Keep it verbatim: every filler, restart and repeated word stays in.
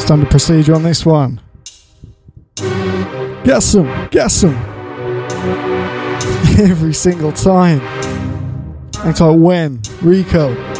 Standard procedure on this one. Guess them, guess them. Every single time. Acts like when, Rico.